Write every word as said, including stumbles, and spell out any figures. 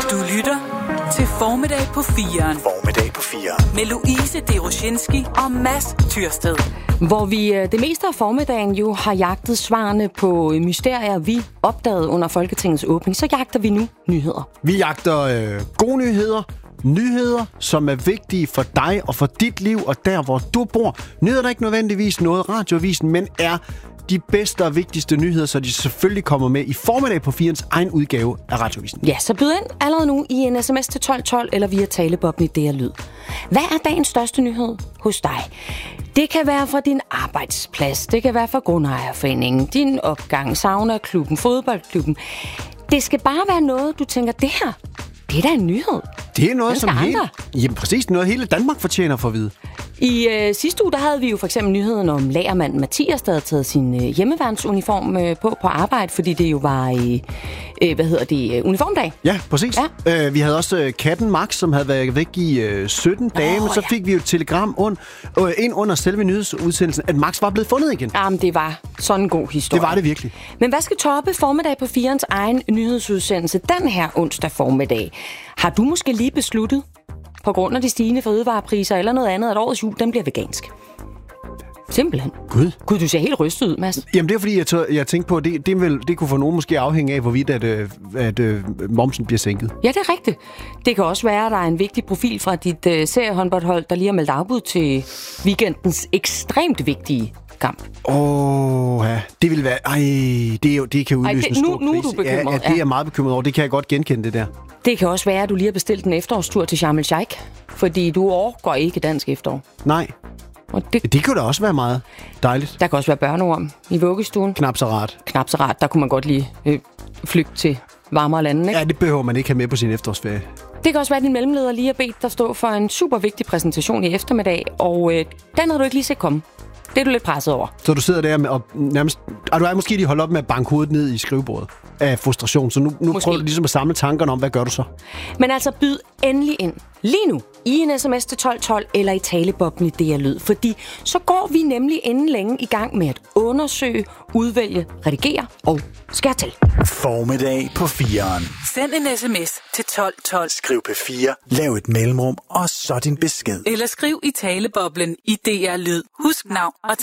Du lytter til Formiddag på firen. Formiddag på firen. Med Louise Deroshinski og Mads Tyrsted. Hvor vi det meste af formiddagen jo har jagtet svarene på mysterier, vi opdagede under Folketingets åbning. Så jagter vi nu nyheder. Vi jagter øh, gode nyheder. Nyheder, som er vigtige for dig og for dit liv og der, hvor du bor. Nyheder, der ikke nødvendigvis noget radioavisen, men er de bedste og vigtigste nyheder, så de selvfølgelig kommer med i Formiddag på firens egen udgave af radioavisen. Ja, så byd ind allerede nu i en sms til tolv tolv eller via taleboblen i D R Lyd. Hvad er dagens største nyhed hos dig? Det kan være fra din arbejdsplads, det kan være fra grundejerforeningen, din opgang, saunaklubben, fodboldklubben. Det skal bare være noget, du tænker, det her, det er da en nyhed. Det er noget, som hele, jamen præcis noget, hele Danmark fortjener for at vide. I øh, sidste uge, der havde vi jo for eksempel nyheden om lagermanden Mathias, der havde taget sin øh, hjemmeværnsuniform øh, på på arbejde, fordi det jo var øh, øh, hvad hedder det, øh, uniformdag. Ja, præcis. Ja. Øh, vi havde også øh, katten Max, som havde været væk i øh, sytten dage, oh, men så ja. fik vi jo et telegram und, øh, ind under selve nyhedsudsendelsen, at Max var blevet fundet igen. Jamen, det var sådan en god historie. Det var det virkelig. Men hvad skal toppe Formiddag på firens egen nyhedsudsendelse den her onsdag formiddag? Har du måske lige besluttet, på grund af de stigende fødevarepriser eller noget andet, at årets jul, den bliver vegansk? Simpelthen. Gud. Gud, du ser helt rystet ud, Mads. Jamen, det er fordi, jeg, tør, jeg tænkte på, at det, det, vil, det kunne for nogen måske afhænge af, hvorvidt at, at, at, at momsen bliver sænket. Ja, det er rigtigt. Det kan også være, at der er en vigtig profil fra dit uh, seriehåndboldhold, der lige har meldt afbud til weekendens ekstremt vigtige kamp. Åh, oh, ja. Det vil være... Ej, det, er jo, det kan udløse Ej, det, en stor nu, nu er du bekymret. Ja, ja, det er jeg meget bekymret over. Det kan jeg godt genkende, det der. Det kan også være, at du lige har bestilt en efterårstur til Sharm el-Sheikh, fordi du overgår ikke dansk efterår. Nej. Og det, det kunne da også være meget dejligt. Der kan også være børneorm i vuggestuen. Knap så rart. Knap så rart. Der kunne man godt lige øh, flygte til varmere lande, ikke? Ja, det behøver man ikke have med på sin efterårsferie. Det kan også være, at din mellemleder lige har bedt dig stå for en super vigtig præsentation i eftermiddag, og øh, den har du ikke lige set komme. Det er du lidt presset over. Så du sidder der med og nærmest... Og du er måske lige holdt op med at banke hovedet ned i skrivebordet af frustration, så nu, nu prøver du ligesom at samle tankerne om, hvad gør du så? Men altså, byd endelig ind lige nu i en sms til tolv tolv eller i taleboblen i D R Lyd, fordi så går vi nemlig inden længe i gang med at undersøge, udvælge, redigere og skære til. Formiddag på fireren. Send en sms til tolv tolv. Skriv P fire, lav et mellemrum og så din besked. Eller skriv i taleboblen i D R Lyd. Husk navn og